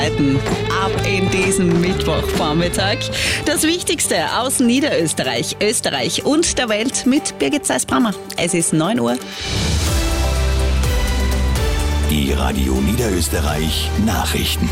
Ab in diesen Mittwochvormittag. Das Wichtigste aus Niederösterreich, Österreich und der Welt mit Birgit Zeiss-Brammer. Es ist 9 Uhr. Die Radio Niederösterreich Nachrichten.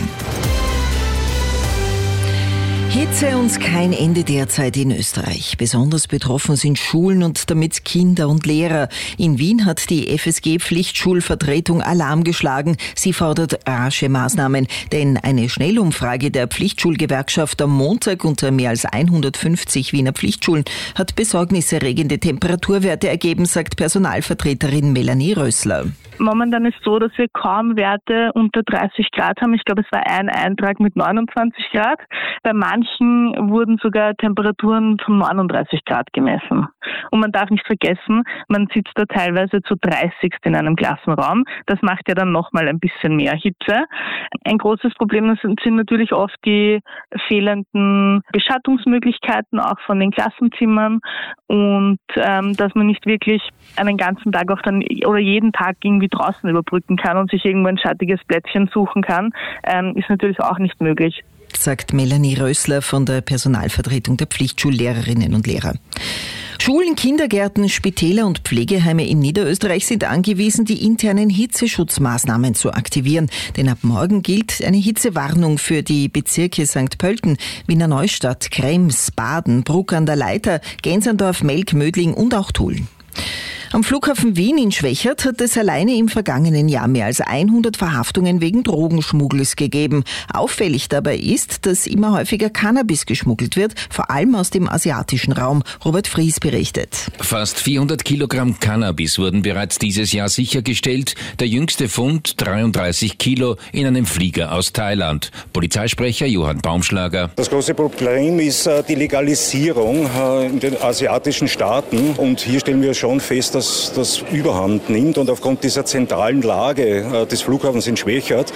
Hitze und kein Ende derzeit in Österreich. Besonders betroffen sind Schulen und damit Kinder und Lehrer. In Wien hat die FSG-Pflichtschulvertretung Alarm geschlagen. Sie fordert rasche Maßnahmen, denn eine Schnellumfrage der Pflichtschulgewerkschaft am Montag unter mehr als 150 Wiener Pflichtschulen hat besorgniserregende Temperaturwerte ergeben, sagt Personalvertreterin Melanie Rössler. Momentan ist so, dass wir kaum Werte unter 30 Grad haben. Ich glaube, es war ein Eintrag mit 29 Grad. Bei manchen wurden sogar Temperaturen von 39 Grad gemessen. Und man darf nicht vergessen, man sitzt da teilweise zu 30 in einem Klassenraum. Das macht ja dann nochmal ein bisschen mehr Hitze. Ein großes Problem sind natürlich oft die fehlenden Beschattungsmöglichkeiten, auch von den Klassenzimmern. Und dass man nicht wirklich einen ganzen Tag auch dann oder jeden Tag irgendwie draußen überbrücken kann und sich irgendwo ein schattiges Plätzchen suchen kann, ist natürlich auch nicht möglich. Sagt Melanie Rössler von der Personalvertretung der Pflichtschullehrerinnen und Lehrer. Schulen, Kindergärten, Spitäler und Pflegeheime in Niederösterreich sind angewiesen, die internen Hitzeschutzmaßnahmen zu aktivieren. Denn ab morgen gilt eine Hitzewarnung für die Bezirke St. Pölten, Wiener Neustadt, Krems, Baden, Bruck an der Leitha, Gensendorf, Melk, Mödling und auch Tulln. Am Flughafen Wien in Schwechat hat es alleine im vergangenen Jahr mehr als 100 Verhaftungen wegen Drogenschmuggels gegeben. Auffällig dabei ist, dass immer häufiger Cannabis geschmuggelt wird, vor allem aus dem asiatischen Raum. Robert Fries berichtet. Fast 400 Kilogramm Cannabis wurden bereits dieses Jahr sichergestellt. Der jüngste Fund 33 Kilo in einem Flieger aus Thailand. Polizeisprecher Johann Baumschlager. Das große Problem ist die Legalisierung in den asiatischen Staaten. Und hier stellen wir schon fest, dass das Überhand nimmt, und aufgrund dieser zentralen Lage des Flughafens in Schwechat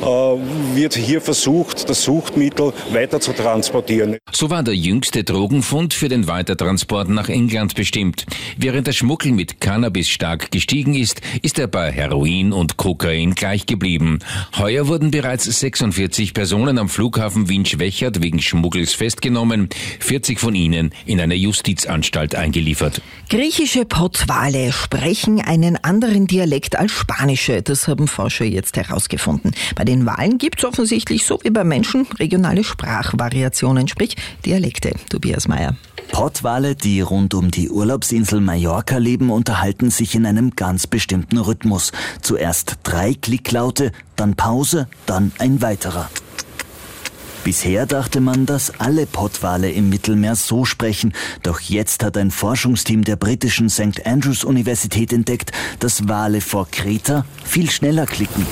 wird hier versucht, das Suchtmittel weiter zu transportieren. So war der jüngste Drogenfund für den Weitertransport nach England bestimmt. Während der Schmuggel mit Cannabis stark gestiegen ist, ist er bei Heroin und Kokain gleich geblieben. Heuer wurden bereits 46 Personen am Flughafen Wien-Schwechat wegen Schmuggels festgenommen, 40 von ihnen in eine Justizanstalt eingeliefert. Griechische Pottwale sprechen einen anderen Dialekt als spanische. Das haben Forscher jetzt herausgefunden. Bei den Walen gibt es offensichtlich, so wie bei Menschen, regionale Sprachvariationen, sprich Dialekte. Tobias Meyer. Pottwale, die rund um die Urlaubsinsel Mallorca leben, unterhalten sich in einem ganz bestimmten Rhythmus. Zuerst 3 Klicklaute, dann Pause, dann ein weiterer. Bisher dachte man, dass alle Pottwale im Mittelmeer so sprechen. Doch jetzt hat ein Forschungsteam der britischen St. Andrews Universität entdeckt, dass Wale vor Kreta viel schneller klicken.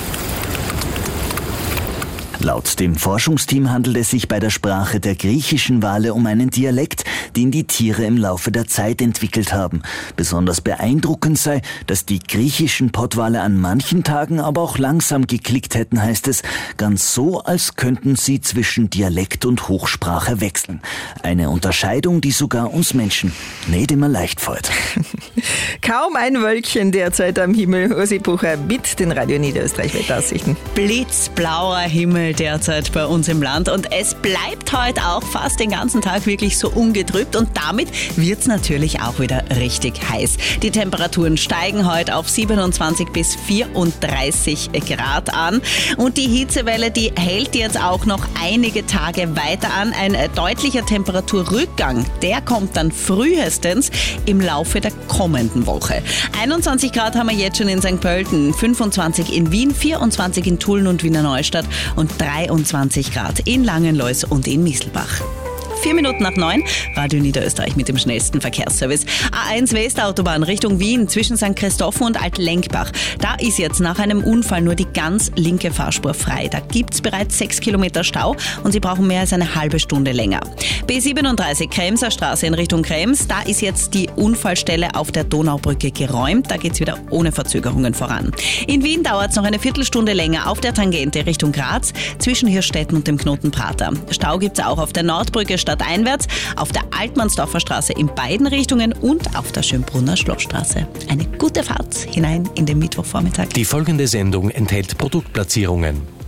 Laut dem Forschungsteam handelt es sich bei der Sprache der griechischen Wale um einen Dialekt, den die Tiere im Laufe der Zeit entwickelt haben. Besonders beeindruckend sei, dass die griechischen Pottwale an manchen Tagen aber auch langsam geklickt hätten, heißt es, ganz so, als könnten sie zwischen Dialekt und Hochsprache wechseln. Eine Unterscheidung, die sogar uns Menschen nicht immer leicht fällt. Kaum ein Wölkchen derzeit am Himmel. Ursi Bucher mit den Radio Niederösterreich Wetteraussichten. Blitzblauer Himmel derzeit bei uns im Land und es bleibt heute auch fast den ganzen Tag wirklich so ungetrübt und damit wird es natürlich auch wieder richtig heiß. Die Temperaturen steigen heute auf 27 bis 34 Grad an und die Hitzewelle, die hält jetzt auch noch einige Tage weiter an. Ein deutlicher Temperaturrückgang, der kommt dann frühestens im Laufe der kommenden Woche. 21 Grad haben wir jetzt schon in St. Pölten, 25 in Wien, 24 in Tulln und Wiener Neustadt und 23 Grad in Langenlois und in Misselbach. 4 Minuten nach 9, Radio Niederösterreich mit dem schnellsten Verkehrsservice. A1 Westautobahn Richtung Wien zwischen St. Christophen und Altlenkbach. Da ist jetzt nach einem Unfall nur die ganz linke Fahrspur frei. Da gibt es bereits 6 Kilometer Stau und Sie brauchen mehr als eine halbe Stunde länger. B37 Kremser Straße in Richtung Krems. Da ist jetzt die Unfallstelle auf der Donaubrücke geräumt. Da geht es wieder ohne Verzögerungen voran. In Wien dauert es noch eine Viertelstunde länger auf der Tangente Richtung Graz zwischen Hirstetten und dem Knoten Prater. Stau gibt es auch auf der Nordbrücke stadteinwärts, auf der Altmannsdorfer Straße in beiden Richtungen und auf der Schönbrunner Schlossstraße. Eine gute Fahrt hinein in den Mittwochvormittag. Die folgende Sendung enthält Produktplatzierungen.